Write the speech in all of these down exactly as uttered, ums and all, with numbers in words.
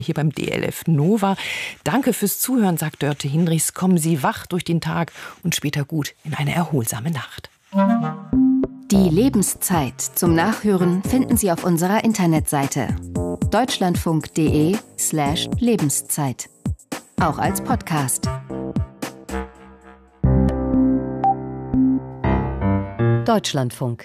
hier beim D L F Nova. Danke fürs Zuhören, sagt Dörte Hinrichs. Kommen Sie wach durch den Tag und später gut in eine erholsame Nacht. Die Lebenszeit zum Nachhören finden Sie auf unserer Internetseite deutschlandfunk.de slash Lebenszeit. Auch als Podcast. Deutschlandfunk.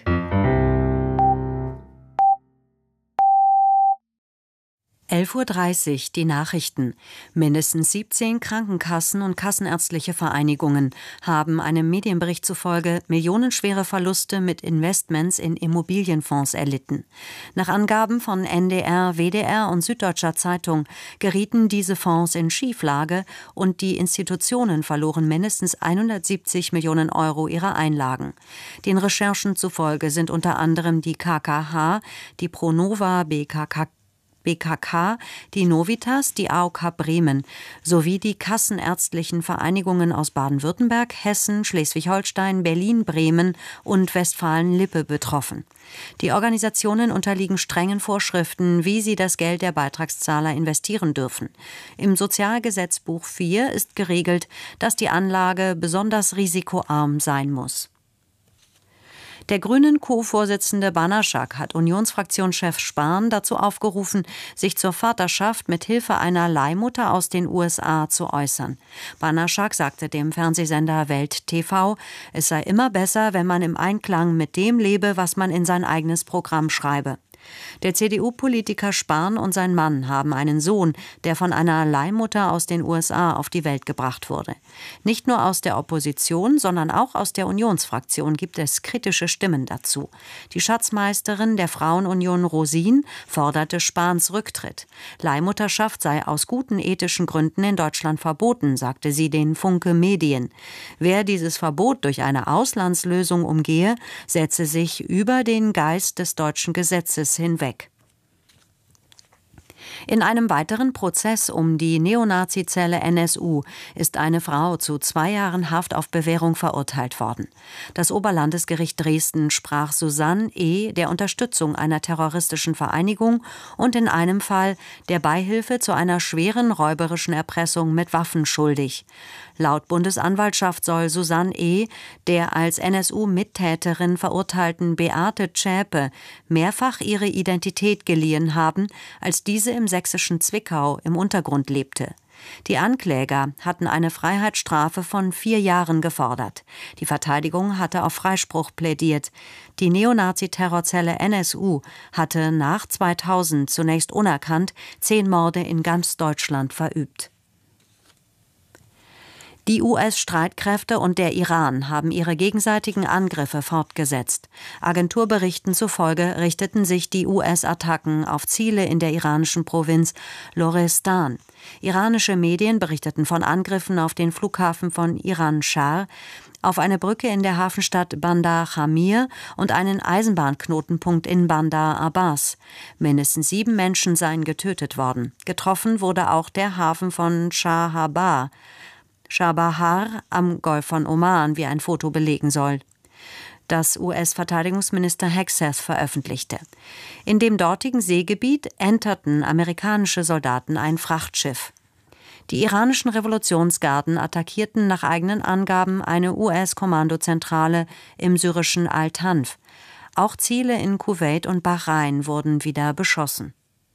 elf Uhr dreißig, die Nachrichten. Mindestens siebzehn Krankenkassen und kassenärztliche Vereinigungen haben einem Medienbericht zufolge millionenschwere Verluste mit Investments in Immobilienfonds erlitten. Nach Angaben von N D R, W D R und Süddeutscher Zeitung gerieten diese Fonds in Schieflage und die Institutionen verloren mindestens hundertsiebzig Millionen Euro ihrer Einlagen. Den Recherchen zufolge sind unter anderem die K K H, die Pronova, B K K B K K, die Novitas, die A O K Bremen sowie die kassenärztlichen Vereinigungen aus Baden-Württemberg, Hessen, Schleswig-Holstein, Berlin, Bremen und Westfalen-Lippe betroffen. Die Organisationen unterliegen strengen Vorschriften, wie sie das Geld der Beitragszahler investieren dürfen. Im Sozialgesetzbuch vier ist geregelt, dass die Anlage besonders risikoarm sein muss. Der Grünen Co-Vorsitzende Banaschak hat Unionsfraktionschef Spahn dazu aufgerufen, sich zur Vaterschaft mit Hilfe einer Leihmutter aus den U S A zu äußern. Banaschak sagte dem Fernsehsender Welt T V, es sei immer besser, wenn man im Einklang mit dem lebe, was man in sein eigenes Programm schreibe. Der C D U-Politiker Spahn und sein Mann haben einen Sohn, der von einer Leihmutter aus den U S A auf die Welt gebracht wurde. Nicht nur aus der Opposition, sondern auch aus der Unionsfraktion gibt es kritische Stimmen dazu. Die Schatzmeisterin der Frauenunion Rosin forderte Spahns Rücktritt. Leihmutterschaft sei aus guten ethischen Gründen in Deutschland verboten, sagte sie den Funke Medien. Wer dieses Verbot durch eine Auslandslösung umgehe, setze sich über den Geist des deutschen Gesetzes hinweg. In einem weiteren Prozess um die Neonazi-Zelle N S U ist eine Frau zu zwei Jahren Haft auf Bewährung verurteilt worden. Das Oberlandesgericht Dresden sprach Susanne E. der Unterstützung einer terroristischen Vereinigung und in einem Fall der Beihilfe zu einer schweren räuberischen Erpressung mit Waffen schuldig. Laut Bundesanwaltschaft soll Susanne E. der als N S U-Mittäterin verurteilten Beate Zschäpe mehrfach ihre Identität geliehen haben, als diese im sächsischen Zwickau im Untergrund lebte. Die Ankläger hatten eine Freiheitsstrafe von vier Jahren gefordert. Die Verteidigung hatte auf Freispruch plädiert. Die Neonazi-Terrorzelle N S U hatte nach zweitausend zunächst unerkannt zehn Morde in ganz Deutschland verübt. Die U S-Streitkräfte und der Iran haben ihre gegenseitigen Angriffe fortgesetzt. Agenturberichten zufolge richteten sich die U S-Attacken auf Ziele in der iranischen Provinz Lorestan. Iranische Medien berichteten von Angriffen auf den Flughafen von Iran-Schar, auf eine Brücke in der Hafenstadt Bandar Jamir und einen Eisenbahnknotenpunkt in Bandar Abbas. Mindestens sieben Menschen seien getötet worden. Getroffen wurde auch der Hafen von Chahabad. Chabahar am Golf von Oman, wie ein Foto belegen soll. Das U S-Verteidigungsminister Hegseth veröffentlichte. In dem dortigen Seegebiet enterten amerikanische Soldaten ein Frachtschiff. Die iranischen Revolutionsgarden attackierten nach eigenen Angaben eine U S-Kommandozentrale im syrischen Al-Tanf. Auch Ziele in Kuwait und Bahrain wurden wieder beschossen.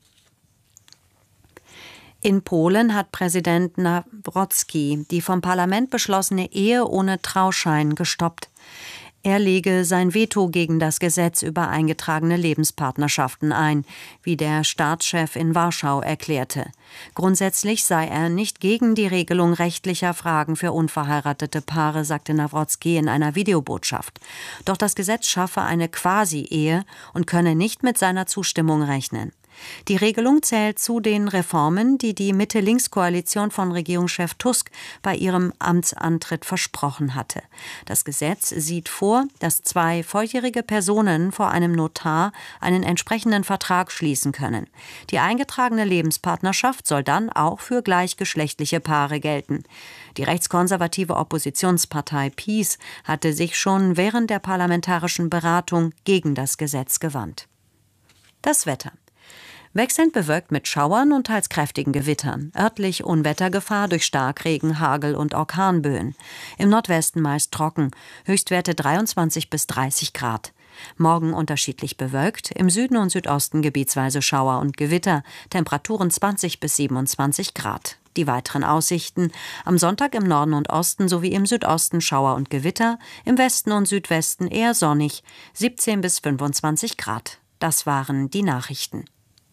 In Polen hat Präsident Nawrocki die vom Parlament beschlossene Ehe ohne Trauschein gestoppt. Er lege sein Veto gegen das Gesetz über eingetragene Lebenspartnerschaften ein, wie der Staatschef in Warschau erklärte. Grundsätzlich sei er nicht gegen die Regelung rechtlicher Fragen für unverheiratete Paare, sagte Nawrocki in einer Videobotschaft. Doch das Gesetz schaffe eine Quasi-Ehe und könne nicht mit seiner Zustimmung rechnen. Die Regelung zählt zu den Reformen, die die Mitte-Links-Koalition von Regierungschef Tusk bei ihrem Amtsantritt versprochen hatte. Das Gesetz sieht vor, dass zwei volljährige Personen vor einem Notar einen entsprechenden Vertrag schließen können. Die eingetragene Lebenspartnerschaft soll dann auch für gleichgeschlechtliche Paare gelten. Die rechtskonservative Oppositionspartei PiS hatte sich schon während der parlamentarischen Beratung gegen das Gesetz gewandt. Das Wetter. Wechselnd bewölkt mit Schauern und teils kräftigen Gewittern. Örtlich Unwettergefahr durch Starkregen, Hagel und Orkanböen. Im Nordwesten meist trocken. Höchstwerte dreiundzwanzig bis dreißig Grad. Morgen unterschiedlich bewölkt, im Süden und Südosten gebietsweise Schauer und Gewitter, Temperaturen zwanzig bis siebenundzwanzig Grad. Die weiteren Aussichten: am Sonntag im Norden und Osten sowie im Südosten Schauer und Gewitter, im Westen und Südwesten eher sonnig, siebzehn bis fünfundzwanzig Grad. Das waren die Nachrichten.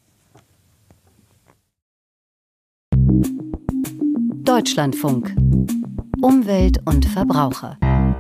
Deutschlandfunk. Umwelt und Verbraucher.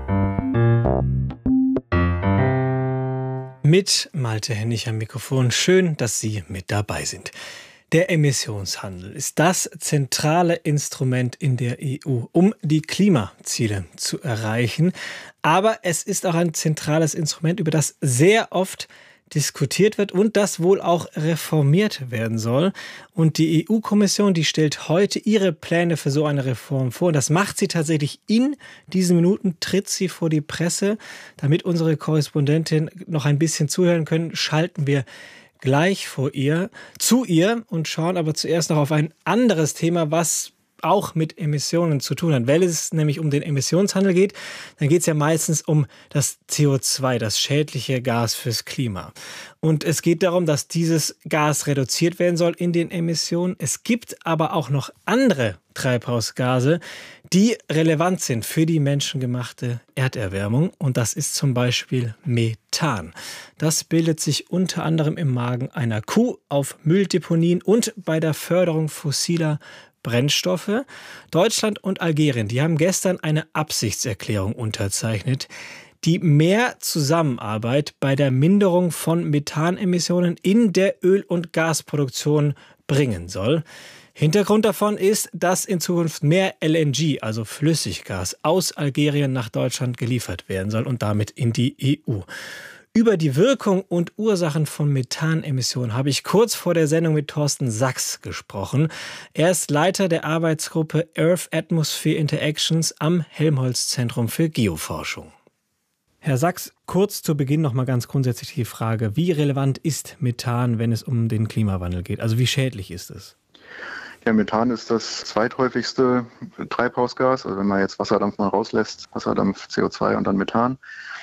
Mit Malte Hennig am Mikrofon. Schön, dass Sie mit dabei sind. Der Emissionshandel ist das zentrale Instrument in der E U, um die Klimaziele zu erreichen. Aber es ist auch ein zentrales Instrument, über das sehr oft diskutiert wird und das wohl auch reformiert werden soll. Und die E U-Kommission, die stellt heute ihre Pläne für so eine Reform vor. Und das macht sie tatsächlich in diesen Minuten, tritt sie vor die Presse. Damit unsere Korrespondentin noch ein bisschen zuhören können, schalten wir gleich vor ihr, zu ihr und schauen aber zuerst noch auf ein anderes Thema, was auch mit Emissionen zu tun hat. Wenn es nämlich um den Emissionshandel geht, dann geht es ja meistens um das C O zwei, das schädliche Gas fürs Klima. Und es geht darum, dass dieses Gas reduziert werden soll in den Emissionen. Es gibt aber auch noch andere Treibhausgase, die relevant sind für die menschengemachte Erderwärmung. Und das ist zum Beispiel Methan. Das bildet sich unter anderem im Magen einer Kuh, auf Mülldeponien und bei der Förderung fossiler Brennstoffe. Deutschland und Algerien, die haben gestern eine Absichtserklärung unterzeichnet, die mehr Zusammenarbeit bei der Minderung von Methanemissionen in der Öl- und Gasproduktion bringen soll. Hintergrund davon ist, dass in Zukunft mehr L N G, also Flüssiggas, aus Algerien nach Deutschland geliefert werden soll und damit in die E U. Über die Wirkung und Ursachen von Methanemissionen habe ich kurz vor der Sendung mit Thorsten Sachs gesprochen. Er ist Leiter der Arbeitsgruppe Earth Atmosphere Interactions am Helmholtz-Zentrum für Geoforschung. Herr Sachs, kurz zu Beginn noch mal ganz grundsätzlich die Frage, wie relevant ist Methan, wenn es um den Klimawandel geht? Also wie schädlich ist es? Ja, Methan ist das zweithäufigste Treibhausgas. Also wenn man jetzt Wasserdampf mal rauslässt, Wasserdampf, C O zwei und dann Methan.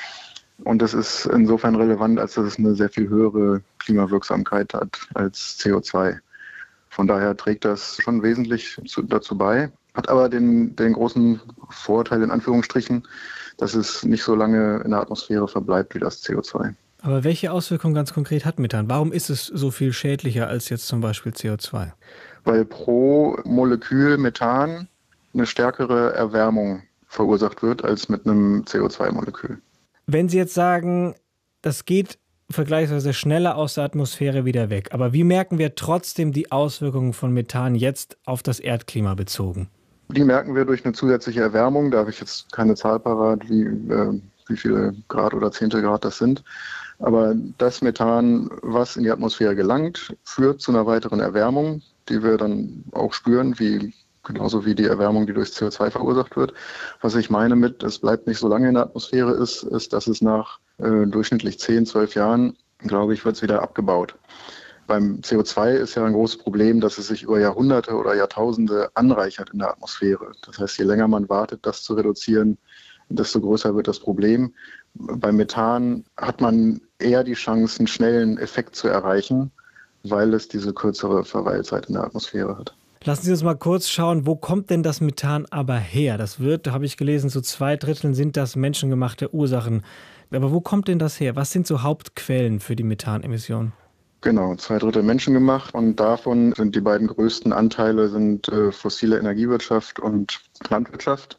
Und das ist insofern relevant, als dass es eine sehr viel höhere Klimawirksamkeit hat als C O zwei. Von daher trägt das schon wesentlich zu, dazu bei, hat aber den, den großen Vorteil in Anführungsstrichen, dass es nicht so lange in der Atmosphäre verbleibt wie das C O zwei. Aber welche Auswirkungen ganz konkret hat Methan? Warum ist es so viel schädlicher als jetzt zum Beispiel C O zwei? Weil pro Molekül Methan eine stärkere Erwärmung verursacht wird als mit einem C O zwei Molekül. Wenn Sie jetzt sagen, das geht vergleichsweise schneller aus der Atmosphäre wieder weg, aber wie merken wir trotzdem die Auswirkungen von Methan jetzt auf das Erdklima bezogen? Die merken wir durch eine zusätzliche Erwärmung. Da habe ich jetzt keine Zahl parat, wie, äh, wie viele Grad oder Zehntel Grad das sind. Aber das Methan, was in die Atmosphäre gelangt, führt zu einer weiteren Erwärmung, die wir dann auch spüren, wie genauso wie die Erwärmung, die durch C O zwei verursacht wird. Was ich meine mit, es bleibt nicht so lange in der Atmosphäre, ist, ist dass es nach äh, durchschnittlich zehn, zwölf Jahren, glaube ich, wird es wieder abgebaut. Beim C O zwei ist ja ein großes Problem, dass es sich über Jahrhunderte oder Jahrtausende anreichert in der Atmosphäre. Das heißt, je länger man wartet, das zu reduzieren, desto größer wird das Problem. Beim Methan hat man eher die Chance, einen schnellen Effekt zu erreichen, weil es diese kürzere Verweilzeit in der Atmosphäre hat. Lassen Sie uns mal kurz schauen, wo kommt denn das Methan aber her? Das wird, da habe ich gelesen, zu zwei Dritteln sind das menschengemachte Ursachen. Aber wo kommt denn das her? Was sind so Hauptquellen für die Methanemissionen? Genau, zwei Drittel menschengemacht und davon sind die beiden größten Anteile sind äh, fossile Energiewirtschaft und Landwirtschaft.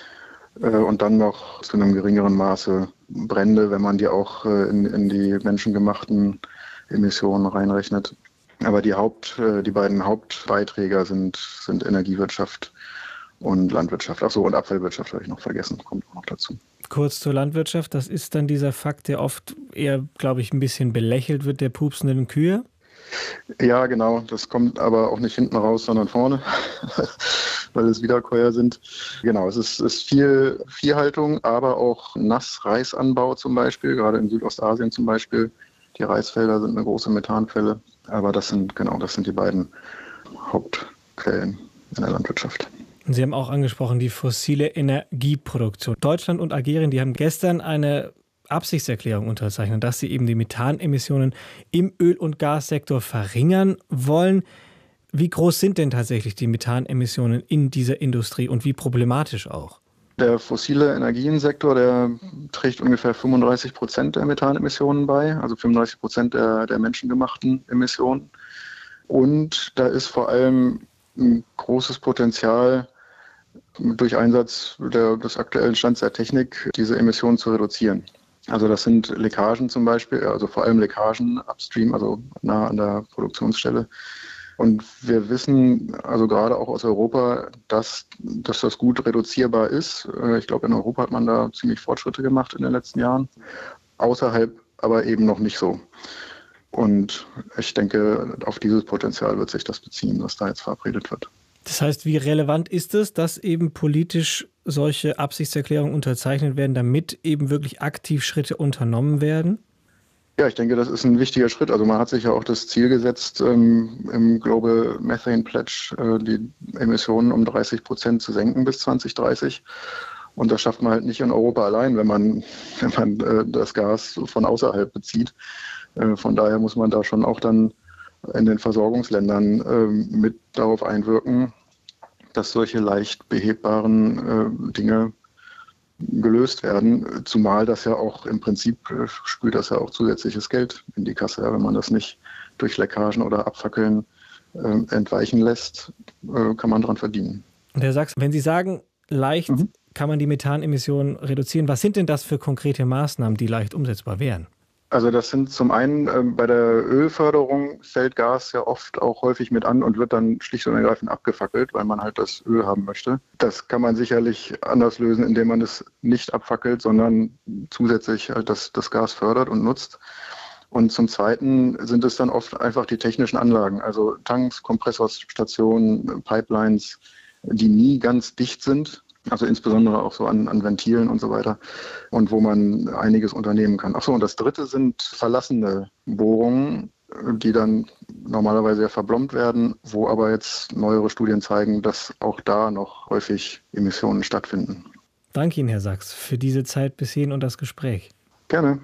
Äh, und dann noch zu einem geringeren Maße Brände, wenn man die auch äh, in, in die menschengemachten Emissionen reinrechnet. Aber die Haupt, die beiden Hauptbeiträger sind, sind Energiewirtschaft und Landwirtschaft. Achso, und Abfallwirtschaft habe ich noch vergessen, kommt auch noch dazu. Kurz zur Landwirtschaft, das ist dann dieser Fakt, der oft eher, glaube ich, ein bisschen belächelt wird, der pupsenden Kühe. Ja, genau, das kommt aber auch nicht hinten raus, sondern vorne, weil es Wiederkäuer sind. Genau, es ist, ist viel Viehhaltung, aber auch Nassreisanbau zum Beispiel, gerade in Südostasien zum Beispiel. Die Reisfelder sind eine große Methanquelle. Aber das sind, genau, das sind die beiden Hauptquellen in der Landwirtschaft. Sie haben auch angesprochen, die fossile Energieproduktion. Deutschland und Algerien, die haben gestern eine Absichtserklärung unterzeichnet, dass sie eben die Methanemissionen im Öl- und Gassektor verringern wollen. Wie groß sind denn tatsächlich die Methanemissionen in dieser Industrie und wie problematisch auch? Der fossile Energiensektor, der trägt ungefähr fünfunddreißig Prozent der Methanemissionen bei, also fünfunddreißig Prozent der, der menschengemachten Emissionen. Und da ist vor allem ein großes Potenzial, durch Einsatz der, des aktuellen Stands der Technik diese Emissionen zu reduzieren. Also das sind Leckagen zum Beispiel, also vor allem Leckagen upstream, also nah an der Produktionsstelle. Und wir wissen, also gerade auch aus Europa, dass, dass das gut reduzierbar ist. Ich glaube, in Europa hat man da ziemlich Fortschritte gemacht in den letzten Jahren. Außerhalb aber eben noch nicht so. Und ich denke, auf dieses Potenzial wird sich das beziehen, was da jetzt verabredet wird. Das heißt, wie relevant ist es, dass eben politisch solche Absichtserklärungen unterzeichnet werden, damit eben wirklich aktiv Schritte unternommen werden? Ja, ich denke, das ist ein wichtiger Schritt. Also man hat sich ja auch das Ziel gesetzt, ähm, im Global Methane Pledge äh, die Emissionen um dreißig Prozent zu senken bis zwanzig dreißig. Und das schafft man halt nicht in Europa allein, wenn man, wenn man äh, das Gas von außerhalb bezieht. Äh, von daher muss man da schon auch dann in den Versorgungsländern äh, mit darauf einwirken, dass solche leicht behebbaren äh, Dinge gelöst werden, zumal das ja auch im Prinzip äh, spült das ja auch zusätzliches Geld in die Kasse, ja, wenn man das nicht durch Leckagen oder Abfackeln äh, entweichen lässt, äh, kann man dran verdienen. Und Herr Sachs, wenn Sie sagen, leicht mhm. kann man die Methanemissionen reduzieren, was sind denn das für konkrete Maßnahmen, die leicht umsetzbar wären? Also das sind zum einen äh, bei der Ölförderung fällt Gas ja oft auch häufig mit an und wird dann schlicht und ergreifend abgefackelt, weil man halt das Öl haben möchte. Das kann man sicherlich anders lösen, indem man es nicht abfackelt, sondern zusätzlich halt das, das Gas fördert und nutzt. Und zum Zweiten sind es dann oft einfach die technischen Anlagen, also Tanks, Kompressorstationen, Pipelines, die nie ganz dicht sind. Also insbesondere auch so an, an Ventilen und so weiter und wo man einiges unternehmen kann. Achso, und das Dritte sind verlassene Bohrungen, die dann normalerweise ja verblombt werden, wo aber jetzt neuere Studien zeigen, dass auch da noch häufig Emissionen stattfinden. Danke Ihnen, Herr Sachs, für diese Zeit bis hierhin und das Gespräch. Gerne.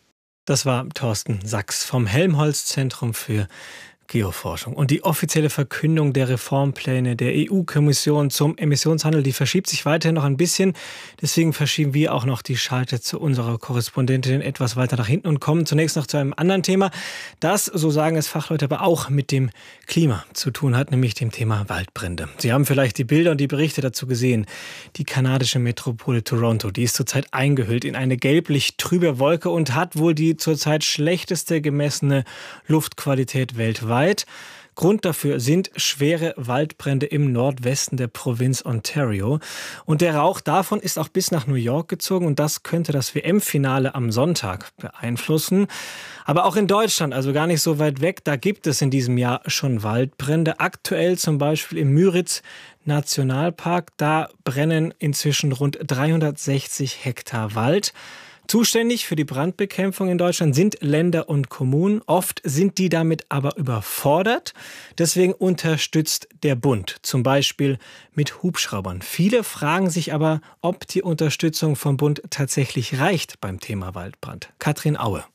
Das war Thorsten Sachs vom Helmholtz-Zentrum für Geoforschung. Und die offizielle Verkündung der Reformpläne der E U-Kommission zum Emissionshandel, die verschiebt sich weiterhin noch ein bisschen. Deswegen verschieben wir auch noch die Schalte zu unserer Korrespondentin etwas weiter nach hinten und kommen zunächst noch zu einem anderen Thema, das, so sagen es Fachleute, aber auch mit dem Klima zu tun hat, nämlich dem Thema Waldbrände. Sie haben vielleicht die Bilder und die Berichte dazu gesehen. Die kanadische Metropole Toronto, die ist zurzeit eingehüllt in eine gelblich-trübe Wolke und hat wohl die zurzeit schlechteste gemessene Luftqualität weltweit. Grund dafür sind schwere Waldbrände im Nordwesten der Provinz Ontario. Und der Rauch davon ist auch bis nach New York gezogen und das könnte das W M-Finale am Sonntag beeinflussen. Aber auch in Deutschland, also gar nicht so weit weg, da gibt es in diesem Jahr schon Waldbrände. Aktuell zum Beispiel im Müritz-Nationalpark, da brennen inzwischen rund dreihundertsechzig Hektar Wald. Zuständig für die Brandbekämpfung in Deutschland sind Länder und Kommunen. Oft sind die damit aber überfordert. Deswegen unterstützt der Bund, zum Beispiel mit Hubschraubern. Viele fragen sich aber, ob die Unterstützung vom Bund tatsächlich reicht beim Thema Waldbrand. Katrin Aue.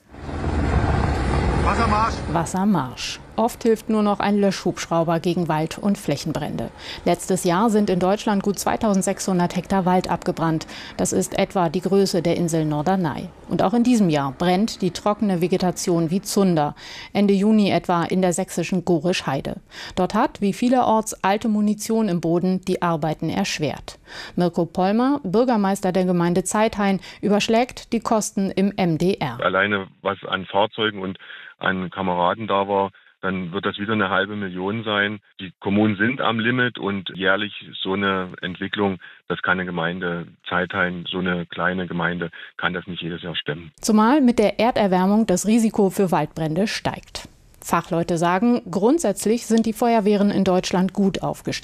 Wassermarsch. Wassermarsch. Oft hilft nur noch ein Löschhubschrauber gegen Wald- und Flächenbrände. Letztes Jahr sind in Deutschland gut zweitausendsechshundert Hektar Wald abgebrannt. Das ist etwa die Größe der Insel Norderney. Und auch in diesem Jahr brennt die trockene Vegetation wie Zunder. Ende Juni etwa in der sächsischen Gorisch-Heide. Dort hat, wie vielerorts, alte Munition im Boden die Arbeiten erschwert. Mirko Pollmer, Bürgermeister der Gemeinde Zeithain, überschlägt die Kosten im M D R. Alleine was an Fahrzeugen und an Kameraden da war, dann wird das wieder eine halbe Million sein. Die Kommunen sind am Limit und jährlich so eine Entwicklung, das kann eine Gemeinde, Zeithain, so eine kleine Gemeinde, kann das nicht jedes Jahr stemmen. Zumal mit der Erderwärmung das Risiko für Waldbrände steigt. Fachleute sagen, grundsätzlich sind die Feuerwehren in Deutschland gut aufgestellt.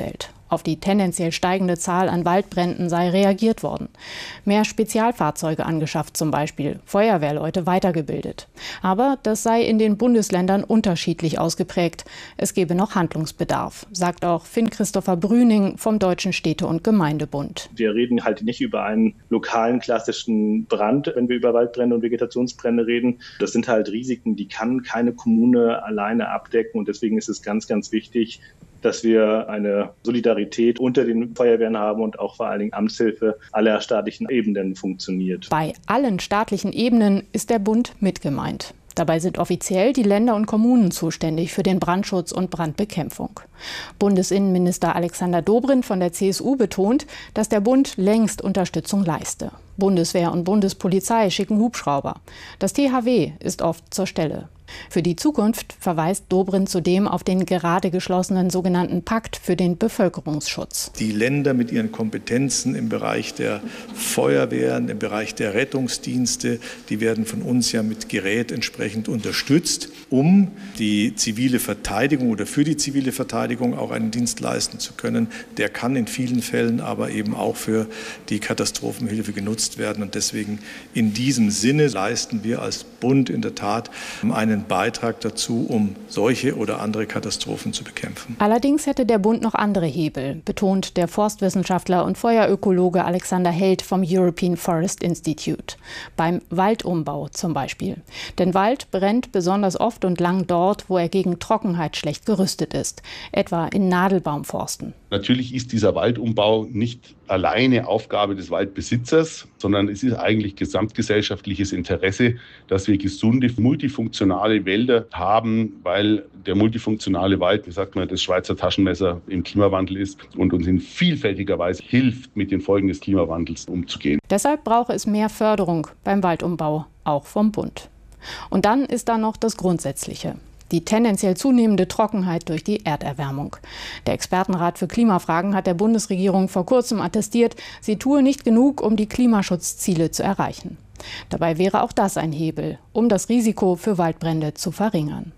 Auf die tendenziell steigende Zahl an Waldbränden sei reagiert worden. Mehr Spezialfahrzeuge angeschafft zum Beispiel, Feuerwehrleute weitergebildet. Aber das sei in den Bundesländern unterschiedlich ausgeprägt. Es gebe noch Handlungsbedarf, sagt auch Finn-Christopher Brüning vom Deutschen Städte- und Gemeindebund. Wir reden halt nicht über einen lokalen klassischen Brand, wenn wir über Waldbrände und Vegetationsbrände reden. Das sind halt Risiken, die kann keine Kommune alleine abdecken. Und deswegen ist es ganz, ganz wichtig, dass wir eine Solidarität unter den Feuerwehren haben und auch vor allen Dingen Amtshilfe aller staatlichen Ebenen funktioniert. Bei allen staatlichen Ebenen ist der Bund mit gemeint. Dabei sind offiziell die Länder und Kommunen zuständig für den Brandschutz und Brandbekämpfung. Bundesinnenminister Alexander Dobrindt von der C S U betont, dass der Bund längst Unterstützung leiste. Bundeswehr und Bundespolizei schicken Hubschrauber. Das T H W ist oft zur Stelle. Für die Zukunft verweist Dobrindt zudem auf den gerade geschlossenen sogenannten Pakt für den Bevölkerungsschutz. Die Länder mit ihren Kompetenzen im Bereich der Feuerwehren, im Bereich der Rettungsdienste, die werden von uns ja mit Gerät entsprechend unterstützt, um die zivile Verteidigung oder für die zivile Verteidigung auch einen Dienst leisten zu können. Der kann in vielen Fällen aber eben auch für die Katastrophenhilfe genutzt werden. Und deswegen in diesem Sinne leisten wir als Bund in der Tat einen Beitrag dazu, um solche oder andere Katastrophen zu bekämpfen. Allerdings hätte der Bund noch andere Hebel, betont der Forstwissenschaftler und Feuerökologe Alexander Held vom European Forest Institute. Beim Waldumbau zum Beispiel. Denn Wald brennt besonders oft und lang dort, wo er gegen Trockenheit schlecht gerüstet ist, etwa in Nadelbaumforsten. Natürlich ist dieser Waldumbau nicht alleine Aufgabe des Waldbesitzers, sondern es ist eigentlich gesamtgesellschaftliches Interesse, dass wir gesunde, multifunktionale Wälder haben, weil der multifunktionale Wald, wie sagt man, das Schweizer Taschenmesser im Klimawandel ist und uns in vielfältiger Weise hilft, mit den Folgen des Klimawandels umzugehen. Deshalb brauche es mehr Förderung beim Waldumbau, auch vom Bund. Und dann ist da noch das Grundsätzliche. Die tendenziell zunehmende Trockenheit durch die Erderwärmung. Der Expertenrat für Klimafragen hat der Bundesregierung vor kurzem attestiert, sie tue nicht genug, um die Klimaschutzziele zu erreichen. Dabei wäre auch das ein Hebel, um das Risiko für Waldbrände zu verringern.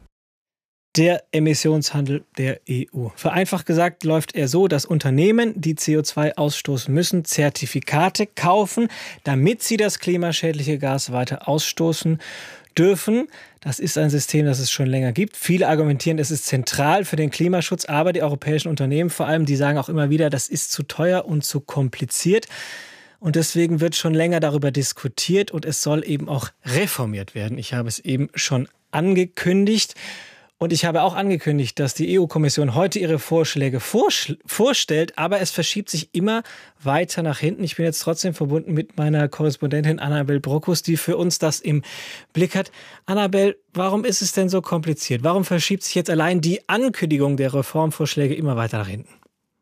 Der Emissionshandel der E U. Vereinfacht gesagt läuft er so, dass Unternehmen, die C O zwei ausstoßen müssen, Zertifikate kaufen, damit sie das klimaschädliche Gas weiter ausstoßen dürfen. Das ist ein System, das es schon länger gibt. Viele argumentieren, es ist zentral für den Klimaschutz, aber die europäischen Unternehmen vor allem, die sagen auch immer wieder, das ist zu teuer und zu kompliziert. Und deswegen wird schon länger darüber diskutiert und es soll eben auch reformiert werden. Ich habe es eben schon angekündigt. Und ich habe auch angekündigt, dass die E U-Kommission heute ihre Vorschläge vorsch- vorstellt, aber es verschiebt sich immer weiter nach hinten. Ich bin jetzt trotzdem verbunden mit meiner Korrespondentin Annabel Brockus, die für uns das im Blick hat. Annabel, warum ist es denn so kompliziert? Warum verschiebt sich jetzt allein die Ankündigung der Reformvorschläge immer weiter nach hinten?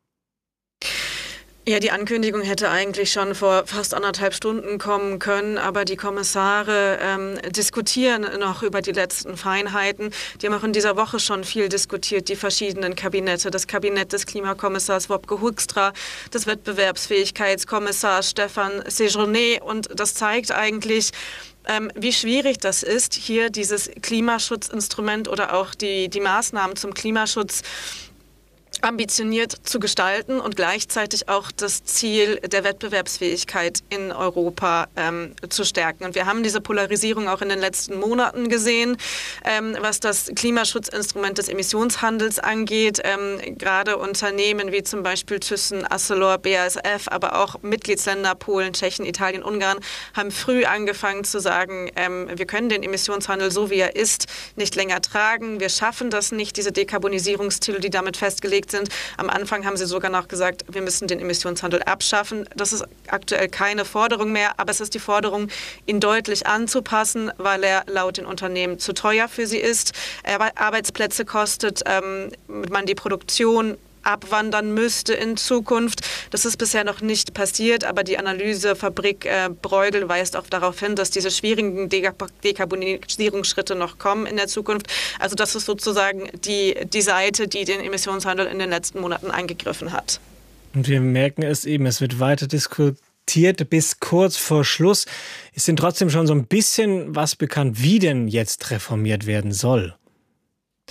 Ja, die Ankündigung hätte eigentlich schon vor fast anderthalb Stunden kommen können, aber die Kommissare ähm, diskutieren noch über die letzten Feinheiten. Die haben auch in dieser Woche schon viel diskutiert, die verschiedenen Kabinette. Das Kabinett des Klimakommissars Wopke Hoekstra, des Wettbewerbsfähigkeitskommissars Stefan Séjourné. Und das zeigt eigentlich, ähm, wie schwierig das ist, hier dieses Klimaschutzinstrument oder auch die, die Maßnahmen zum Klimaschutz ambitioniert zu gestalten und gleichzeitig auch das Ziel der Wettbewerbsfähigkeit in Europa ähm, zu stärken. Und wir haben diese Polarisierung auch in den letzten Monaten gesehen, ähm, was das Klimaschutzinstrument des Emissionshandels angeht. Ähm, gerade Unternehmen wie zum Beispiel Thyssen, Arcelor, B A S F, aber auch Mitgliedsländer Polen, Tschechien, Italien, Ungarn haben früh angefangen zu sagen, ähm, wir können den Emissionshandel so wie er ist nicht länger tragen. Wir schaffen das nicht, diese Dekarbonisierungsziele, die damit festgelegt sind. Am Anfang haben sie sogar noch gesagt, wir müssen den Emissionshandel abschaffen. Das ist aktuell keine Forderung mehr, aber es ist die Forderung, ihn deutlich anzupassen, weil er laut den Unternehmen zu teuer für sie ist. Arbeitsplätze kostet, ähm, man die Produktion abwandern müsste in Zukunft. Das ist bisher noch nicht passiert, aber die Analysefabrik äh, Bruegel weist auch darauf hin, dass diese schwierigen Dekarbonisierungsschritte noch kommen in der Zukunft. Also das ist sozusagen die, die Seite, die den Emissionshandel in den letzten Monaten angegriffen hat. Und wir merken es eben, es wird weiter diskutiert bis kurz vor Schluss. Ist denn trotzdem schon so ein bisschen was bekannt, wie denn jetzt reformiert werden soll?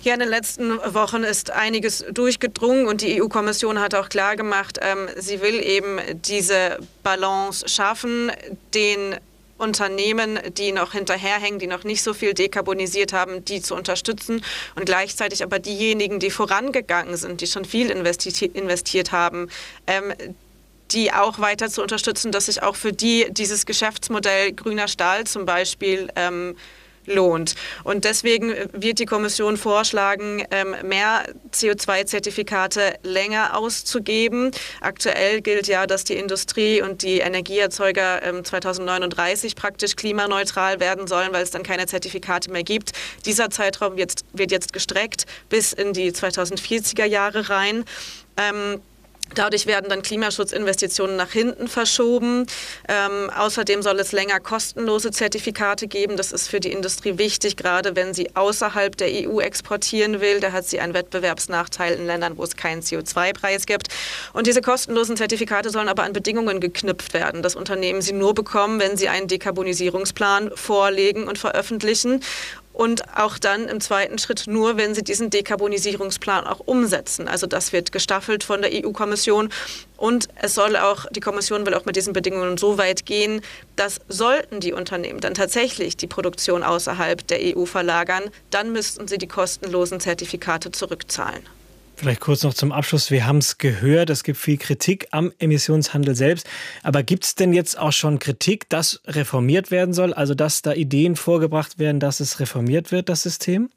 Ja, in den letzten Wochen ist einiges durchgedrungen und die E U-Kommission hat auch klar gemacht, ähm, sie will eben diese Balance schaffen, den Unternehmen, die noch hinterherhängen, die noch nicht so viel dekarbonisiert haben, die zu unterstützen und gleichzeitig aber diejenigen, die vorangegangen sind, die schon viel investi- investiert haben, ähm, die auch weiter zu unterstützen, dass sich auch für die dieses Geschäftsmodell grüner Stahl zum Beispiel ähm, lohnt. Und deswegen wird die Kommission vorschlagen, mehr C O zwei Zertifikate länger auszugeben. Aktuell gilt ja, dass die Industrie und die Energieerzeuger zweitausendneununddreißig praktisch klimaneutral werden sollen, weil es dann keine Zertifikate mehr gibt. Dieser Zeitraum wird, wird jetzt gestreckt bis in die zweitausendvierziger Jahre rein. Ähm, Dadurch werden dann Klimaschutzinvestitionen nach hinten verschoben. Ähm, außerdem soll es länger kostenlose Zertifikate geben. Das ist für die Industrie wichtig, gerade wenn sie außerhalb der E U exportieren will. Da hat sie einen Wettbewerbsnachteil in Ländern, wo es keinen C O zwei Preis gibt. Und diese kostenlosen Zertifikate sollen aber an Bedingungen geknüpft werden, dass Unternehmen sie nur bekommen, wenn sie einen Dekarbonisierungsplan vorlegen und veröffentlichen. Und auch dann im zweiten Schritt nur, wenn sie diesen Dekarbonisierungsplan auch umsetzen. Also das wird gestaffelt von der E U-Kommission. Und es soll auch, die Kommission will auch mit diesen Bedingungen so weit gehen, dass sollten die Unternehmen dann tatsächlich die Produktion außerhalb der E U verlagern, dann müssten sie die kostenlosen Zertifikate zurückzahlen. Vielleicht kurz noch zum Abschluss. Wir haben es gehört, es gibt viel Kritik am Emissionshandel selbst. Aber gibt es denn jetzt auch schon Kritik, dass reformiert werden soll? Also dass da Ideen vorgebracht werden, dass es reformiert wird, das System?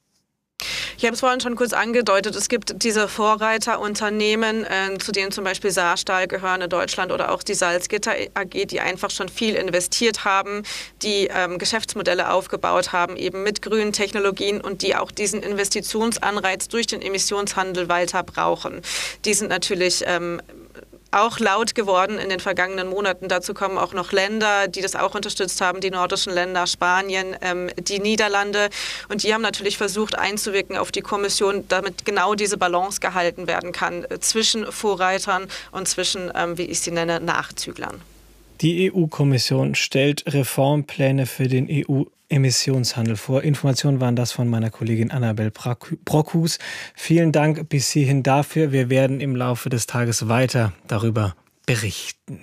Ich habe es vorhin schon kurz angedeutet, es gibt diese Vorreiterunternehmen, äh, zu denen zum Beispiel Saarstahl gehören in Deutschland oder auch die Salzgitter A G, die einfach schon viel investiert haben, die ähm, Geschäftsmodelle aufgebaut haben, eben mit grünen Technologien und die auch diesen Investitionsanreiz durch den Emissionshandel weiter brauchen. Die sind natürlich ähm, auch laut geworden in den vergangenen Monaten. Dazu kommen auch noch Länder, die das auch unterstützt haben, die nordischen Länder, Spanien, ähm, die Niederlande. Und die haben natürlich versucht einzuwirken auf die Kommission, damit genau diese Balance gehalten werden kann äh, zwischen Vorreitern und zwischen, ähm, wie ich sie nenne, Nachzüglern. Die E U-Kommission stellt Reformpläne für den E U-Emissionshandel vor. Informationen waren das von meiner Kollegin Annabel Brockhus. Vielen Dank bis hierhin dafür. Wir werden im Laufe des Tages weiter darüber berichten.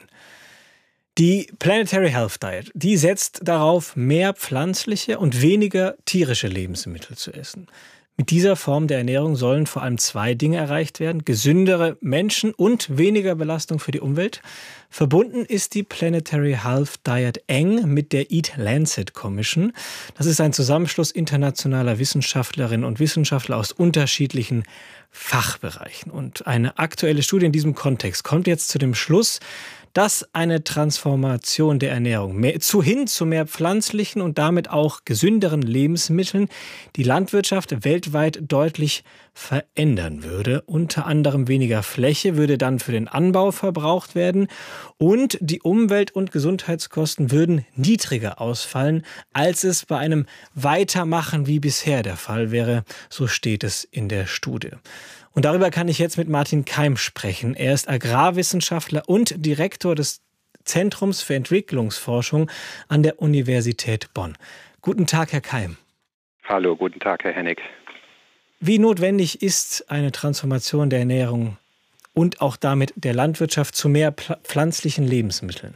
Die Planetary Health Diet, die setzt darauf, mehr pflanzliche und weniger tierische Lebensmittel zu essen. Mit dieser Form der Ernährung sollen vor allem zwei Dinge erreicht werden: gesündere Menschen und weniger Belastung für die Umwelt. Verbunden ist die Planetary Health Diet eng mit der Eat Lancet Commission. Das ist ein Zusammenschluss internationaler Wissenschaftlerinnen und Wissenschaftler aus unterschiedlichen Fachbereichen. Und eine aktuelle Studie in diesem Kontext kommt jetzt zu dem Schluss, dass eine Transformation der Ernährung mehr, zu hin zu mehr pflanzlichen und damit auch gesünderen Lebensmitteln die Landwirtschaft weltweit deutlich verändern würde. Unter anderem weniger Fläche würde dann für den Anbau verbraucht werden und die Umwelt- und Gesundheitskosten würden niedriger ausfallen, als es bei einem Weitermachen wie bisher der Fall wäre. So steht es in der Studie. Und darüber kann ich jetzt mit Martin Keim sprechen. Er ist Agrarwissenschaftler und Direktor des Zentrums für Entwicklungsforschung an der Universität Bonn. Guten Tag, Herr Keim. Hallo, guten Tag, Herr Hennig. Wie notwendig ist eine Transformation der Ernährung und auch damit der Landwirtschaft zu mehr pflanzlichen Lebensmitteln?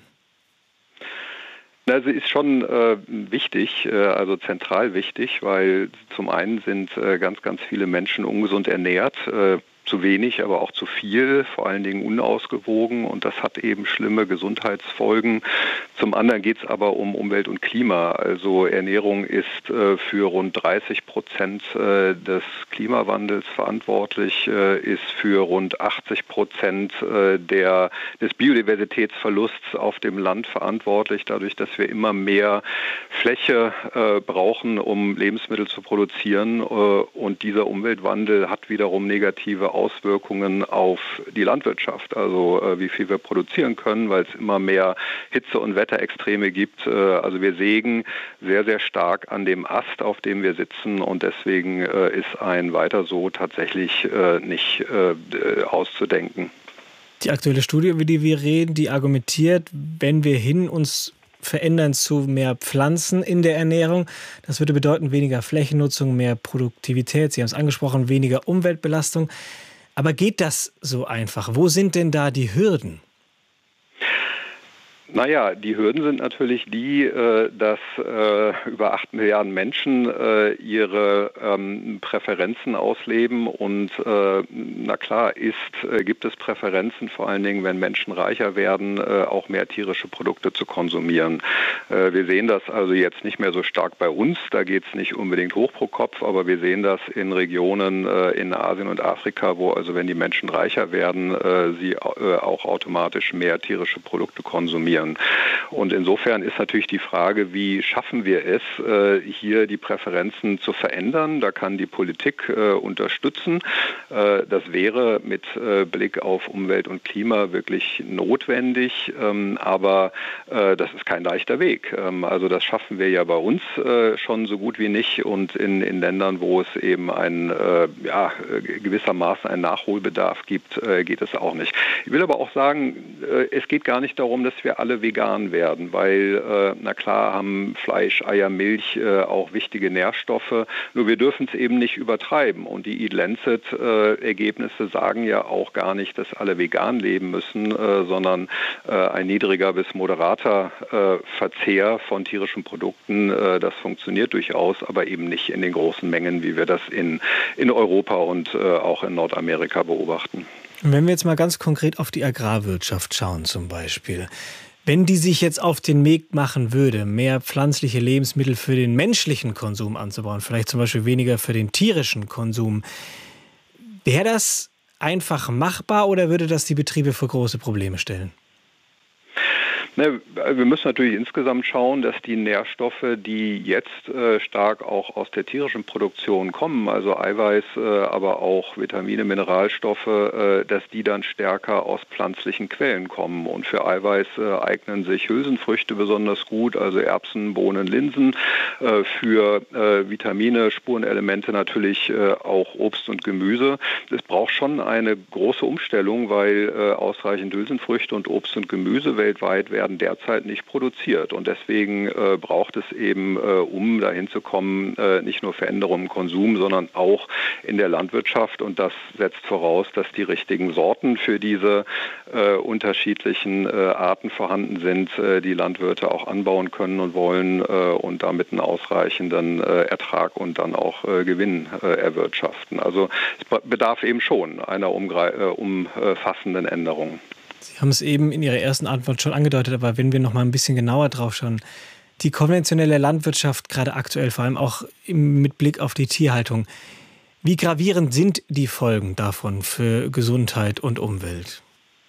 Also ist schon äh, wichtig, äh, also zentral wichtig, weil zum einen sind äh, ganz, ganz viele Menschen ungesund ernährt, äh, zu wenig, aber auch zu viel, vor allen Dingen unausgewogen, und das hat eben schlimme Gesundheitsfolgen. Zum anderen geht es aber um Umwelt und Klima. Also Ernährung ist äh, für rund dreißig Prozent äh, des Klimawandels verantwortlich, äh, ist für rund achtzig Prozent äh, der, des Biodiversitätsverlusts auf dem Land verantwortlich, dadurch, dass wir immer mehr Fläche äh, brauchen, um Lebensmittel zu produzieren. Äh, und dieser Umweltwandel hat wiederum negative Auswirkungen auf die Landwirtschaft, also äh, wie viel wir produzieren können, weil es immer mehr Hitze- und Wetterextreme gibt. Äh, also wir sägen sehr, sehr stark an dem Ast, auf dem wir sitzen, und deswegen äh, ist ein Weiter so tatsächlich äh, nicht äh, auszudenken. Die aktuelle Studie, über die wir reden, die argumentiert, wenn wir hin uns verändern zu mehr Pflanzen in der Ernährung. Das würde bedeuten weniger Flächennutzung, mehr Produktivität. Sie haben es angesprochen, weniger Umweltbelastung. Aber geht das so einfach? Wo sind denn da die Hürden? Naja, die Hürden sind natürlich die, dass über acht Milliarden Menschen ihre Präferenzen ausleben und na klar ist, gibt es Präferenzen, vor allen Dingen, wenn Menschen reicher werden, auch mehr tierische Produkte zu konsumieren. Wir sehen das also jetzt nicht mehr so stark bei uns, da geht es nicht unbedingt hoch pro Kopf, aber wir sehen das in Regionen in Asien und Afrika, wo also wenn die Menschen reicher werden, sie auch automatisch mehr tierische Produkte konsumieren. Und insofern ist natürlich die Frage, wie schaffen wir es, hier die Präferenzen zu verändern? Da kann die Politik unterstützen. Das wäre mit Blick auf Umwelt und Klima wirklich notwendig, aber das ist kein leichter Weg. Also das schaffen wir ja bei uns schon so gut wie nicht und in, in Ländern, wo es eben ein, ja, gewissermaßen einen Nachholbedarf gibt, geht es auch nicht. Ich will aber auch sagen, es geht gar nicht darum, dass wir alle vegan werden, weil, äh, na klar, haben Fleisch, Eier, Milch äh, auch wichtige Nährstoffe, nur wir dürfen es eben nicht übertreiben. Und die Eat Lancet-Ergebnisse äh, sagen ja auch gar nicht, dass alle vegan leben müssen, äh, sondern äh, ein niedriger bis moderater äh, Verzehr von tierischen Produkten, äh, das funktioniert durchaus, aber eben nicht in den großen Mengen, wie wir das in, in Europa und äh, auch in Nordamerika beobachten. Wenn wir jetzt mal ganz konkret auf die Agrarwirtschaft schauen zum Beispiel. Wenn die sich jetzt auf den Weg machen würde, mehr pflanzliche Lebensmittel für den menschlichen Konsum anzubauen, vielleicht zum Beispiel weniger für den tierischen Konsum, wäre das einfach machbar oder würde das die Betriebe vor große Probleme stellen? Ne, wir müssen natürlich insgesamt schauen, dass die Nährstoffe, die jetzt äh, stark auch aus der tierischen Produktion kommen, also Eiweiß, äh, aber auch Vitamine, Mineralstoffe, äh, dass die dann stärker aus pflanzlichen Quellen kommen. Und für Eiweiß äh, eignen sich Hülsenfrüchte besonders gut, also Erbsen, Bohnen, Linsen. Äh, für äh, Vitamine, Spurenelemente natürlich äh, auch Obst und Gemüse. Es braucht schon eine große Umstellung, weil äh, ausreichend Hülsenfrüchte und Obst und Gemüse weltweit werden werden derzeit nicht produziert. Und deswegen äh, braucht es eben, äh, um dahin zu kommen, äh, nicht nur Veränderungen im Konsum, sondern auch in der Landwirtschaft. Und das setzt voraus, dass die richtigen Sorten für diese äh, unterschiedlichen äh, Arten vorhanden sind, äh, die Landwirte auch anbauen können und wollen äh, und damit einen ausreichenden äh, Ertrag und dann auch äh, Gewinn äh, erwirtschaften. Also es bedarf eben schon einer umgre- äh, umfassenden Änderung. Sie haben es eben in Ihrer ersten Antwort schon angedeutet, aber wenn wir noch mal ein bisschen genauer drauf schauen, die konventionelle Landwirtschaft, gerade aktuell vor allem auch mit Blick auf die Tierhaltung, wie gravierend sind die Folgen davon für Gesundheit und Umwelt?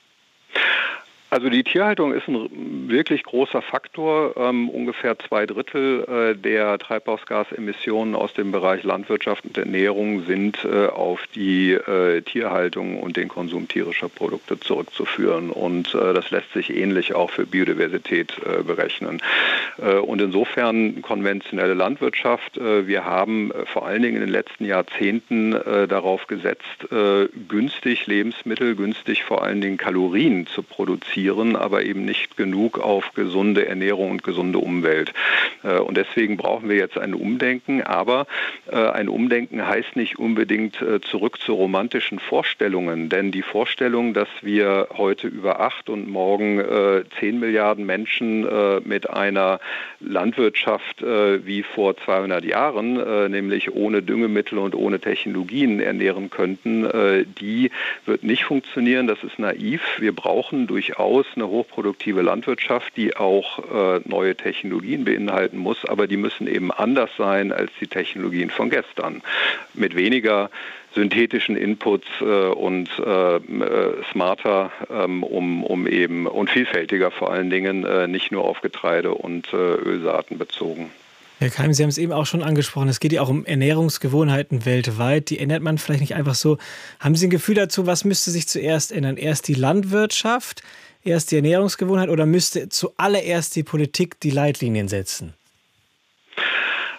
Also die Tierhaltung ist ein wirklich großer Faktor. Ähm, ungefähr zwei Drittel äh, der Treibhausgasemissionen aus dem Bereich Landwirtschaft und Ernährung sind äh, auf die äh, Tierhaltung und den Konsum tierischer Produkte zurückzuführen. Und äh, das lässt sich ähnlich auch für Biodiversität äh, berechnen. Äh, und insofern konventionelle Landwirtschaft. Äh, wir haben äh, vor allen Dingen in den letzten Jahrzehnten äh, darauf gesetzt, äh, günstig Lebensmittel, günstig vor allen Dingen Kalorien zu produzieren, aber eben nicht genug auf gesunde Ernährung und gesunde Umwelt. Und deswegen brauchen wir jetzt ein Umdenken, aber ein Umdenken heißt nicht unbedingt zurück zu romantischen Vorstellungen, denn die Vorstellung, dass wir heute über acht und morgen zehn Milliarden Menschen mit einer Landwirtschaft wie vor zweihundert Jahren, nämlich ohne Düngemittel und ohne Technologien ernähren könnten, die wird nicht funktionieren, das ist naiv. Wir brauchen durchaus eine hochproduktive Landwirtschaft, die auch äh, neue Technologien beinhalten muss, aber die müssen eben anders sein als die Technologien von gestern. Mit weniger synthetischen Inputs äh, und äh, smarter ähm, um, um eben und vielfältiger vor allen Dingen, äh, nicht nur auf Getreide und äh, Ölsaaten bezogen. Herr Keim, Sie haben es eben auch schon angesprochen, es geht ja auch um Ernährungsgewohnheiten weltweit. Die ändert man vielleicht nicht einfach so. Haben Sie ein Gefühl dazu, was müsste sich zuerst ändern? Erst die Landwirtschaft, erst die Ernährungsgewohnheit oder müsste zuallererst die Politik die Leitlinien setzen?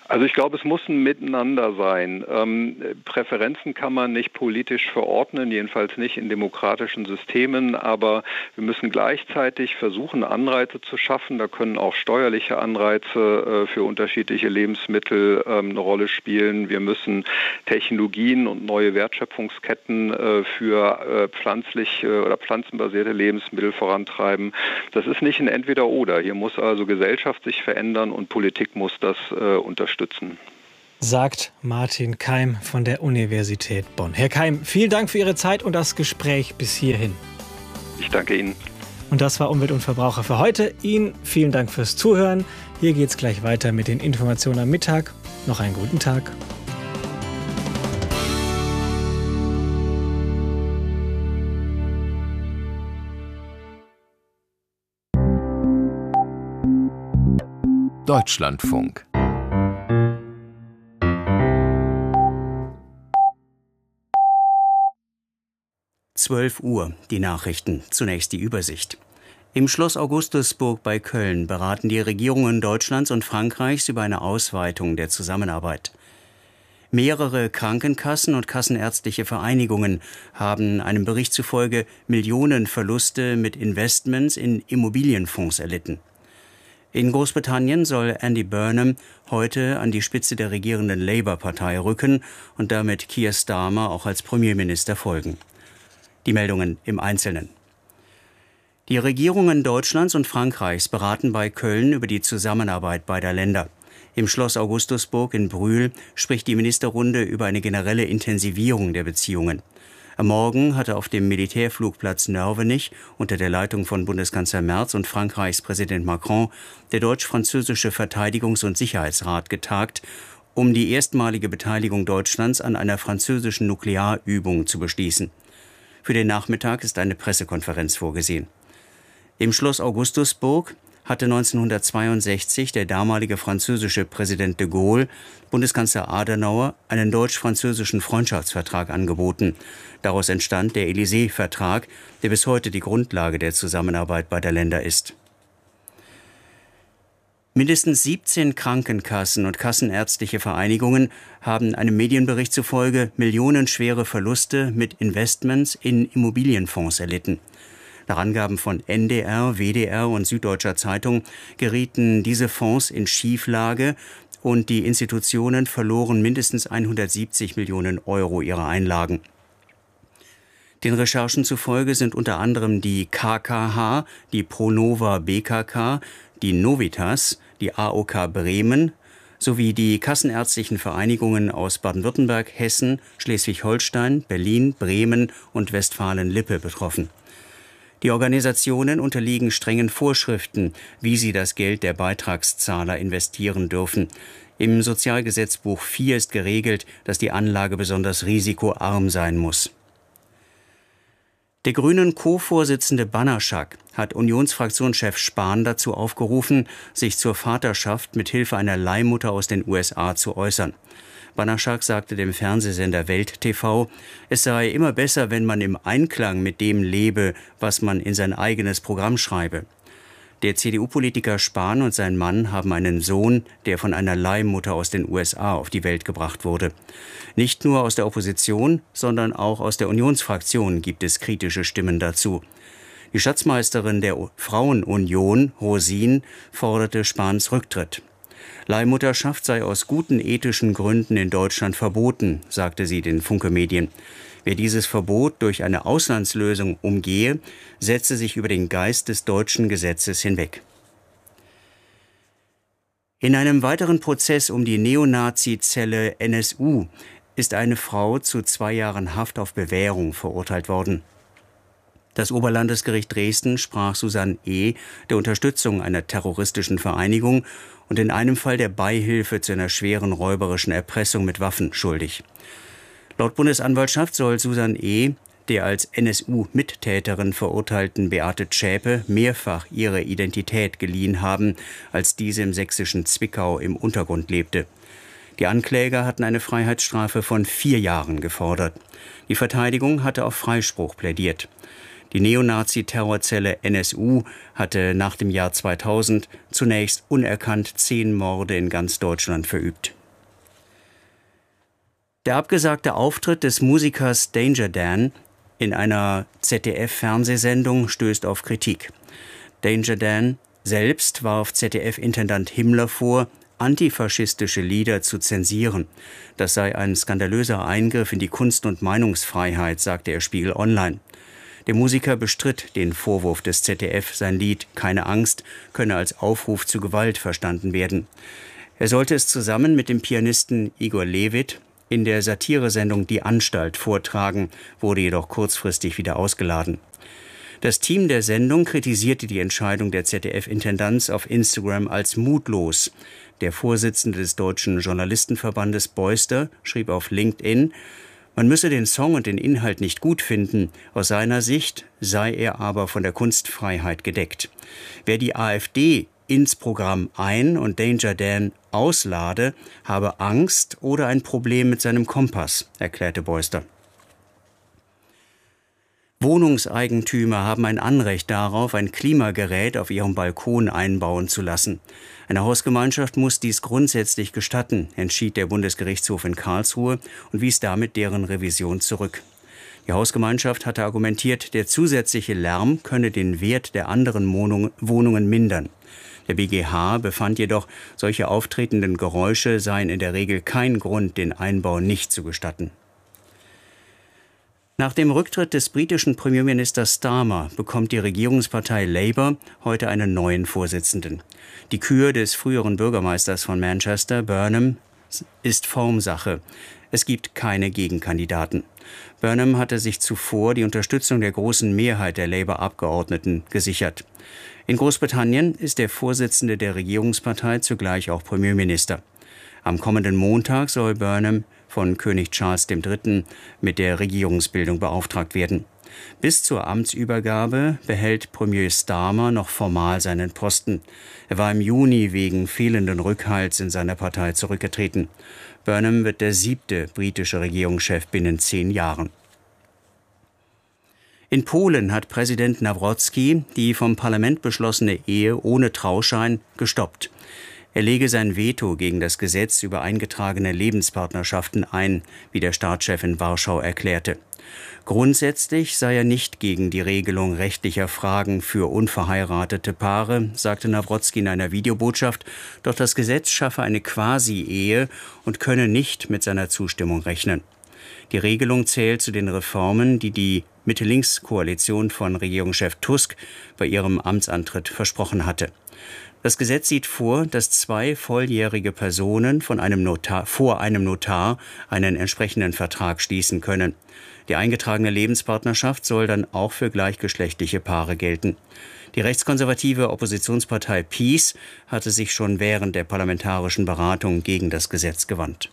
Also ich glaube, es muss ein Miteinander sein. Ähm, Präferenzen kann man nicht politisch verordnen, jedenfalls nicht in demokratischen Systemen, aber wir müssen gleichzeitig versuchen, Anreize zu schaffen. Da können auch steuerliche Anreize äh, für unterschiedliche Lebensmittel ähm, eine Rolle spielen. Wir müssen Technologien und neue Wertschöpfungsketten äh, für äh, pflanzliche oder pflanzenbasierte Lebensmittel vorantreiben. Das ist nicht ein Entweder-Oder. Hier muss also Gesellschaft sich verändern und Politik muss das äh, unterstützen. Sagt Martin Keim von der Universität Bonn. Herr Keim, vielen Dank für Ihre Zeit und das Gespräch bis hierhin. Ich danke Ihnen. Und das war Umwelt und Verbraucher für heute. Ihnen vielen Dank fürs Zuhören. Hier geht's gleich weiter mit den Informationen am Mittag. Noch einen guten Tag. Deutschlandfunk. zwölf Uhr, die Nachrichten. Zunächst die Übersicht. Im Schloss Augustusburg bei Köln beraten die Regierungen Deutschlands und Frankreichs über eine Ausweitung der Zusammenarbeit. Mehrere Krankenkassen und kassenärztliche Vereinigungen haben einem Bericht zufolge Millionenverluste mit Investments in Immobilienfonds erlitten. In Großbritannien soll Andy Burnham heute an die Spitze der regierenden Labour-Partei rücken und damit Keir Starmer auch als Premierminister folgen. Die Meldungen im Einzelnen. Die Regierungen Deutschlands und Frankreichs beraten bei Köln über die Zusammenarbeit beider Länder. Im Schloss Augustusburg in Brühl spricht die Ministerrunde über eine generelle Intensivierung der Beziehungen. Am Morgen hatte auf dem Militärflugplatz Nörvenich unter der Leitung von Bundeskanzler Merz und Frankreichs Präsident Macron der deutsch-französische Verteidigungs- und Sicherheitsrat getagt, um die erstmalige Beteiligung Deutschlands an einer französischen Nuklearübung zu beschließen. Für den Nachmittag ist eine Pressekonferenz vorgesehen. Im Schloss Augustusburg hatte neunzehnhundertzweiundsechzig der damalige französische Präsident de Gaulle Bundeskanzler Adenauer einen deutsch-französischen Freundschaftsvertrag angeboten. Daraus entstand der Élysée-Vertrag, der bis heute die Grundlage der Zusammenarbeit beider Länder ist. Mindestens siebzehn Krankenkassen und kassenärztliche Vereinigungen haben einem Medienbericht zufolge millionenschwere Verluste mit Investments in Immobilienfonds erlitten. Nach Angaben von N D R, W D R und Süddeutscher Zeitung gerieten diese Fonds in Schieflage und die Institutionen verloren mindestens hundertsiebzig Millionen Euro ihrer Einlagen. Den Recherchen zufolge sind unter anderem die K K H, die Pronova B K K, die Novitas, die A O K Bremen sowie die kassenärztlichen Vereinigungen aus Baden-Württemberg, Hessen, Schleswig-Holstein, Berlin, Bremen und Westfalen-Lippe betroffen. Die Organisationen unterliegen strengen Vorschriften, wie sie das Geld der Beitragszahler investieren dürfen. Im Sozialgesetzbuch vier ist geregelt, dass die Anlage besonders risikoarm sein muss. Der Grünen Co-Vorsitzende Banaszak hat Unionsfraktionschef Spahn dazu aufgerufen, sich zur Vaterschaft mit Hilfe einer Leihmutter aus den U S A zu äußern. Banaszak sagte dem Fernsehsender Welt T V, es sei immer besser, wenn man im Einklang mit dem lebe, was man in sein eigenes Programm schreibe. Der C D U-Politiker Spahn und sein Mann haben einen Sohn, der von einer Leihmutter aus den U S A auf die Welt gebracht wurde. Nicht nur aus der Opposition, sondern auch aus der Unionsfraktion gibt es kritische Stimmen dazu. Die Schatzmeisterin der Frauenunion, Rosin, forderte Spahns Rücktritt. Leihmutterschaft sei aus guten ethischen Gründen in Deutschland verboten, sagte sie den Funke Medien. Wer dieses Verbot durch eine Auslandslösung umgehe, setze sich über den Geist des deutschen Gesetzes hinweg. In einem weiteren Prozess um die Neonazi-Zelle N S U ist eine Frau zu zwei Jahren Haft auf Bewährung verurteilt worden. Das Oberlandesgericht Dresden sprach Susanne E. der Unterstützung einer terroristischen Vereinigung und in einem Fall der Beihilfe zu einer schweren räuberischen Erpressung mit Waffen schuldig. Laut Bundesanwaltschaft soll Susanne E. der als N S U-Mittäterin verurteilten Beate Zschäpe mehrfach ihre Identität geliehen haben, als diese im sächsischen Zwickau im Untergrund lebte. Die Ankläger hatten eine Freiheitsstrafe von vier Jahren gefordert. Die Verteidigung hatte auf Freispruch plädiert. Die Neonazi-Terrorzelle N S U hatte nach dem Jahr zweitausend zunächst unerkannt zehn Morde in ganz Deutschland verübt. Der abgesagte Auftritt des Musikers Danger Dan in einer Z D F-Fernsehsendung stößt auf Kritik. Danger Dan selbst warf Z D F-Intendant Himmler vor, antifaschistische Lieder zu zensieren. Das sei ein skandalöser Eingriff in die Kunst- und Meinungsfreiheit, sagte er Spiegel Online. Der Musiker bestritt den Vorwurf des Z D F, sein Lied »Keine Angst« könne als Aufruf zu Gewalt verstanden werden. Er sollte es zusammen mit dem Pianisten Igor Levit in der Satiresendung »Die Anstalt« vortragen, wurde jedoch kurzfristig wieder ausgeladen. Das Team der Sendung kritisierte die Entscheidung der Z D F-Intendanz auf Instagram als mutlos. Der Vorsitzende des Deutschen Journalistenverbandes Beuster schrieb auf LinkedIn, man müsse den Song und den Inhalt nicht gut finden, aus seiner Sicht sei er aber von der Kunstfreiheit gedeckt. Wer die AfD ins Programm ein- und Danger Dan auslade, habe Angst oder ein Problem mit seinem Kompass, erklärte Beuster. Wohnungseigentümer haben ein Anrecht darauf, ein Klimagerät auf ihrem Balkon einbauen zu lassen. Eine Hausgemeinschaft muss dies grundsätzlich gestatten, entschied der Bundesgerichtshof in Karlsruhe und wies damit deren Revision zurück. Die Hausgemeinschaft hatte argumentiert, der zusätzliche Lärm könne den Wert der anderen Wohnungen mindern. Der B G H befand jedoch, solche auftretenden Geräusche seien in der Regel kein Grund, den Einbau nicht zu gestatten. Nach dem Rücktritt des britischen Premierministers Starmer bekommt die Regierungspartei Labour heute einen neuen Vorsitzenden. Die Kür des früheren Bürgermeisters von Manchester, Burnham, ist Formsache. Es gibt keine Gegenkandidaten. Burnham hatte sich zuvor die Unterstützung der großen Mehrheit der Labour-Abgeordneten gesichert. In Großbritannien ist der Vorsitzende der Regierungspartei zugleich auch Premierminister. Am kommenden Montag soll Burnham von König Charles der Dritte mit der Regierungsbildung beauftragt werden. Bis zur Amtsübergabe behält Premier Starmer noch formal seinen Posten. Er war im Juni wegen fehlenden Rückhalts in seiner Partei zurückgetreten. Burnham wird der siebte britische Regierungschef binnen zehn Jahren. In Polen hat Präsident Nawrocki die vom Parlament beschlossene Ehe ohne Trauschein gestoppt. Er lege sein Veto gegen das Gesetz über eingetragene Lebenspartnerschaften ein, wie der Staatschef in Warschau erklärte. Grundsätzlich sei er nicht gegen die Regelung rechtlicher Fragen für unverheiratete Paare, sagte Nawrocki in einer Videobotschaft, doch das Gesetz schaffe eine Quasi-Ehe und könne nicht mit seiner Zustimmung rechnen. Die Regelung zählt zu den Reformen, die die Mitte-Links-Koalition von Regierungschef Tusk bei ihrem Amtsantritt versprochen hatte. Das Gesetz sieht vor, dass zwei volljährige Personen von einem Notar, vor einem Notar einen entsprechenden Vertrag schließen können. Die eingetragene Lebenspartnerschaft soll dann auch für gleichgeschlechtliche Paare gelten. Die rechtskonservative Oppositionspartei PiS hatte sich schon während der parlamentarischen Beratung gegen das Gesetz gewandt.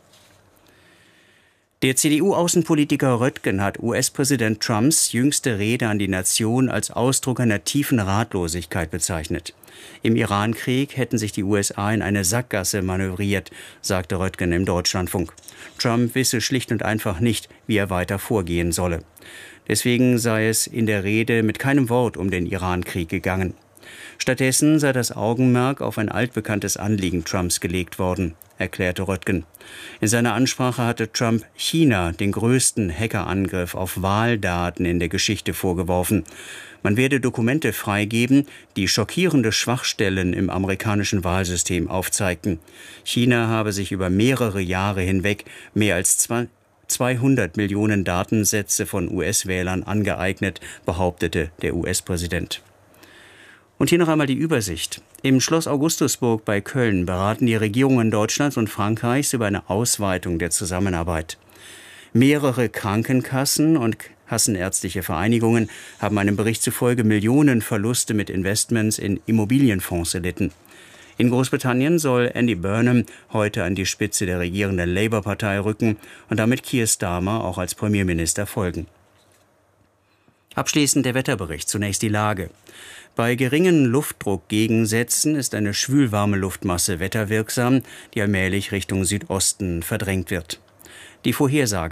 Der C D U-Außenpolitiker Röttgen hat U S-Präsident Trumps jüngste Rede an die Nation als Ausdruck einer tiefen Ratlosigkeit bezeichnet. Im Irankrieg hätten sich die U S A in eine Sackgasse manövriert, sagte Röttgen im Deutschlandfunk. Trump wisse schlicht und einfach nicht, wie er weiter vorgehen solle. Deswegen sei es in der Rede mit keinem Wort um den Irankrieg gegangen. Stattdessen sei das Augenmerk auf ein altbekanntes Anliegen Trumps gelegt worden, erklärte Röttgen. In seiner Ansprache hatte Trump China den größten Hackerangriff auf Wahldaten in der Geschichte vorgeworfen. Man werde Dokumente freigeben, die schockierende Schwachstellen im amerikanischen Wahlsystem aufzeigten. China habe sich über mehrere Jahre hinweg mehr als zweihundert Millionen Datensätze von U S-Wählern angeeignet, behauptete der U S-Präsident. Und hier noch einmal die Übersicht. Im Schloss Augustusburg bei Köln beraten die Regierungen Deutschlands und Frankreichs über eine Ausweitung der Zusammenarbeit. Mehrere Krankenkassen und kassenärztliche Vereinigungen haben einem Bericht zufolge Millionen Verluste mit Investments in Immobilienfonds erlitten. In Großbritannien soll Andy Burnham heute an die Spitze der regierenden Labour-Partei rücken und damit Keir Starmer auch als Premierminister folgen. Abschließend der Wetterbericht, zunächst die Lage. Bei geringen Luftdruckgegensätzen ist eine schwülwarme Luftmasse wetterwirksam, die allmählich Richtung Südosten verdrängt wird. Die Vorhersage.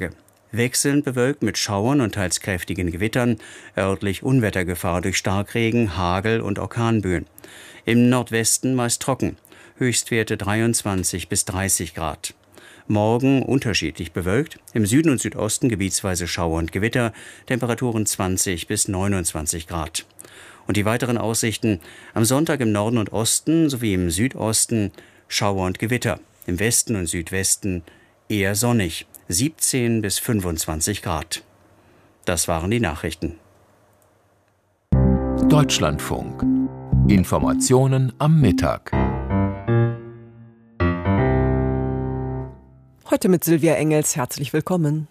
Wechselnd bewölkt mit Schauern und teils kräftigen Gewittern, örtlich Unwettergefahr durch Starkregen, Hagel und Orkanböen. Im Nordwesten meist trocken, Höchstwerte dreiundzwanzig bis dreißig Grad. Morgen unterschiedlich bewölkt, im Süden und Südosten gebietsweise Schauer und Gewitter, Temperaturen zwanzig bis neunundzwanzig Grad. Und die weiteren Aussichten: am Sonntag im Norden und Osten sowie im Südosten Schauer und Gewitter, im Westen und Südwesten eher sonnig, siebzehn bis fünfundzwanzig Grad. Das waren die Nachrichten. Deutschlandfunk. Informationen am Mittag. Heute mit Silvia Engels. Herzlich willkommen.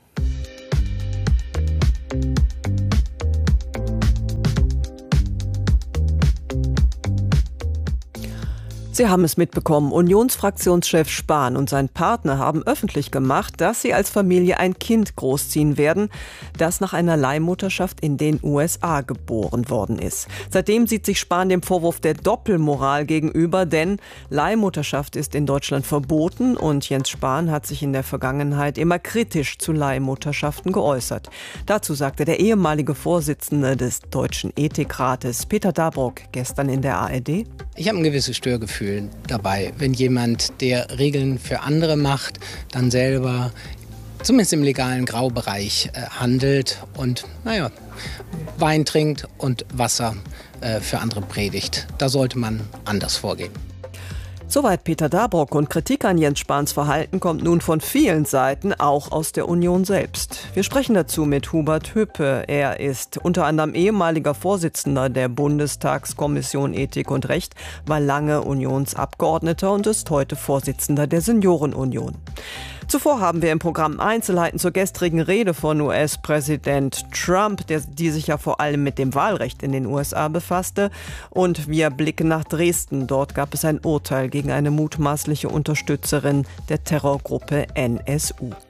Sie haben es mitbekommen, Unionsfraktionschef Spahn und sein Partner haben öffentlich gemacht, dass sie als Familie ein Kind großziehen werden, das nach einer Leihmutterschaft in den U S A geboren worden ist. Seitdem sieht sich Spahn dem Vorwurf der Doppelmoral gegenüber, denn Leihmutterschaft ist in Deutschland verboten und Jens Spahn hat sich in der Vergangenheit immer kritisch zu Leihmutterschaften geäußert. Dazu sagte der ehemalige Vorsitzende des Deutschen Ethikrates, Peter Dabrock, gestern in der A R D: Ich habe ein gewisses Störgefühl dabei, wenn jemand, der Regeln für andere macht, dann selber zumindest im legalen Graubereich äh, handelt und, naja, Wein trinkt und Wasser äh, für andere predigt. Da sollte man anders vorgehen. Soweit Peter Dabrock, und Kritik an Jens Spahns Verhalten kommt nun von vielen Seiten, auch aus der Union selbst. Wir sprechen dazu mit Hubert Hüppe. Er ist unter anderem ehemaliger Vorsitzender der Bundestagskommission Ethik und Recht, war lange Unionsabgeordneter und ist heute Vorsitzender der Seniorenunion. Zuvor haben wir im Programm Einzelheiten zur gestrigen Rede von U S-Präsident Trump, der, die sich ja vor allem mit dem Wahlrecht in den U S A befasste. Und wir blicken nach Dresden. Dort gab es ein Urteil gegen eine mutmaßliche Unterstützerin der Terrorgruppe N S U.